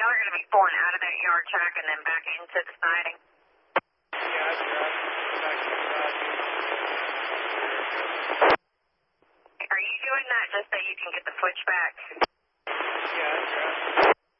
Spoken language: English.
Y'all are going to be pulling out of that yard track and then back into the siding. Yeah, that's right. Back to the garage. Are you doing that just so you can get the switch back?